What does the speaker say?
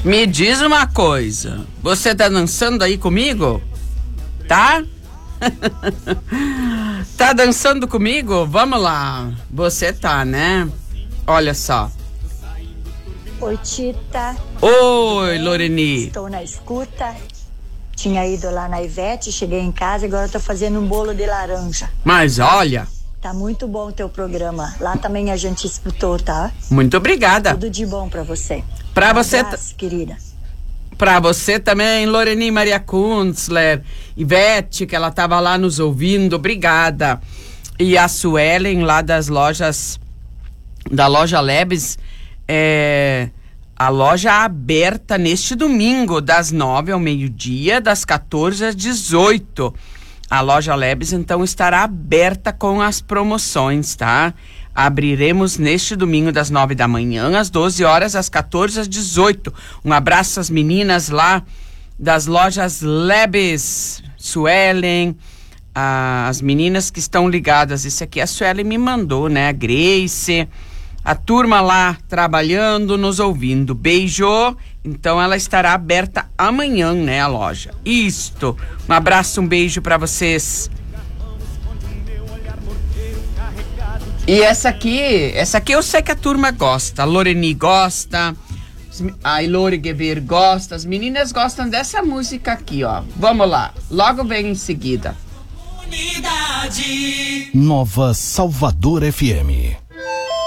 Me diz uma coisa, você tá dançando aí comigo? Tá? Tá dançando comigo? Vamos lá. Você tá, né? Olha só. Oi, Tita. Oi, Loreni. Estou na escuta. Tinha ido lá na Ivete, cheguei em casa e agora tô fazendo um bolo de laranja. Mas olha... Tá muito bom o teu programa. Lá também a gente escutou, tá? Muito obrigada. Tudo de bom pra você. Pra Um você... abraço, querida. Pra você também, Loreni Maria Kunzler, Ivete, que ela tava lá nos ouvindo, obrigada. E a Suelen lá das lojas, da loja Lebes, a loja aberta neste domingo, das 9 ao meio-dia, das 14 às 18. A loja Lebes, então, estará aberta com as promoções, tá? Abriremos neste domingo das 9 da manhã, às 12 horas, às 14 às 18. Um abraço às meninas lá das lojas Lebes, Suelen, as meninas que estão ligadas. Esse aqui a Suelen me mandou, né? A Grace, a turma lá trabalhando, nos ouvindo. Beijo. Então ela estará aberta amanhã, né, a loja. Isto. Um abraço, um beijo pra vocês. E essa aqui eu sei que a turma gosta. A Loreni gosta, a Ilori Guever gosta, as meninas gostam dessa música aqui, ó. Vamos lá, logo vem em seguida. Nova Salvador FM.